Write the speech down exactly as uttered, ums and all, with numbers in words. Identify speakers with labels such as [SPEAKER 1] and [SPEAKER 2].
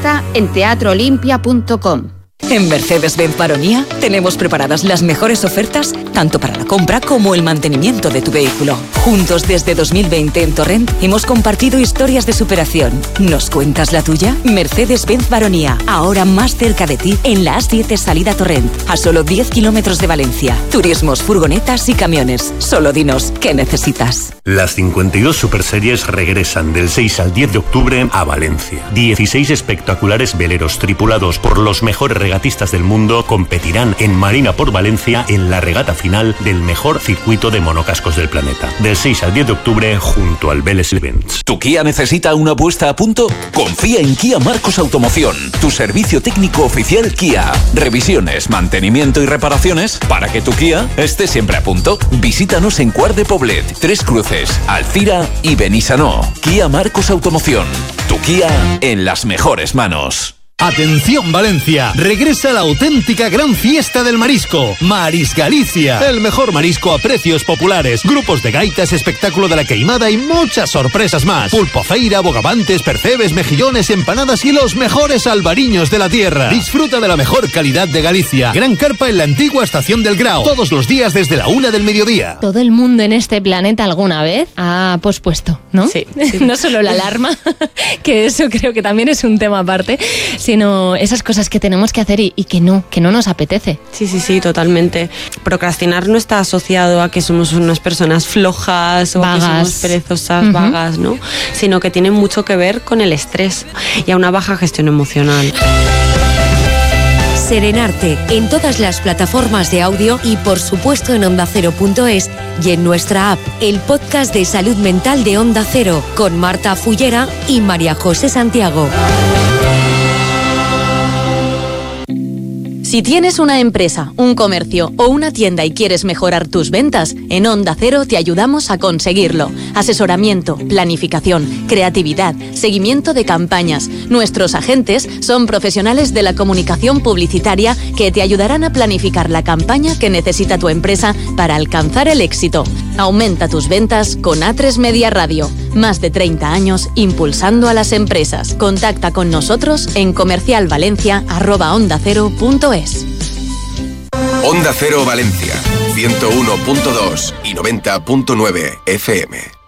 [SPEAKER 1] venta en teatro olimpia punto com.
[SPEAKER 2] En Mercedes-Benz Baronía tenemos preparadas las mejores ofertas tanto para la compra como el mantenimiento de tu vehículo. Juntos desde dos mil veinte en Torrent hemos compartido historias de superación. ¿Nos cuentas la tuya? Mercedes-Benz Baronía, ahora más cerca de ti en la A siete salida Torrent, a solo diez kilómetros de Valencia. Turismos, furgonetas y camiones. Solo dinos qué necesitas.
[SPEAKER 3] Las cincuenta y dos Superseries regresan del seis al diez de octubre a Valencia. dieciséis espectaculares veleros tripulados por los mejores regatistas del mundo competirán en Marina por Valencia en la regata final del mejor circuito de monocascos del planeta. Del seis al diez de octubre junto al Vélez Events.
[SPEAKER 4] ¿Tu Kia necesita una puesta a punto? Confía en Kia Marcos Automoción, tu servicio técnico oficial Kia. Revisiones, mantenimiento y reparaciones para que tu Kia esté siempre a punto. Visítanos en Quart de Poblet, Tres Cruces, Alcira y Benissanó. Kia Marcos Automoción, tu Kia en las mejores manos.
[SPEAKER 5] Atención Valencia, regresa la auténtica gran fiesta del marisco, Maris Galicia, el mejor marisco a precios populares, grupos de gaitas, espectáculo de la queimada y muchas sorpresas más. Pulpo feira, bogavantes, percebes, mejillones, empanadas y los mejores albariños de la tierra. Disfruta de la mejor calidad de Galicia. Gran carpa en la antigua estación del Grao, todos los días desde la una del mediodía.
[SPEAKER 6] Todo el mundo en este planeta alguna vez ha pospuesto, ¿no?
[SPEAKER 7] Sí. sí.
[SPEAKER 6] No solo la alarma, que eso creo que también es un tema aparte, sino esas cosas que tenemos que hacer y, y que no, que no nos apetece.
[SPEAKER 7] Sí, sí, sí, totalmente. Procrastinar no está asociado a que somos unas personas flojas o vagas. Que somos perezosas, uh-huh. vagas, ¿no? Sino que tiene mucho que ver con el estrés y a una baja gestión emocional.
[SPEAKER 8] Serenarte en todas las plataformas de audio y por supuesto en onda cero punto es y en nuestra app, el podcast de salud mental de Onda Cero con Marta Fullera y María José Santiago.
[SPEAKER 9] Si tienes una empresa, un comercio o una tienda y quieres mejorar tus ventas, en Onda Cero te ayudamos a conseguirlo. Asesoramiento, planificación, creatividad, seguimiento de campañas. Nuestros agentes son profesionales de la comunicación publicitaria que te ayudarán a planificar la campaña que necesita tu empresa para alcanzar el éxito. Aumenta tus ventas con A tres Media Radio. Más de treinta años impulsando a las empresas. Contacta con nosotros en comercialvalencia arroba onda cero punto es.
[SPEAKER 10] Onda Cero Valencia, ciento uno punto dos y noventa punto nueve F M.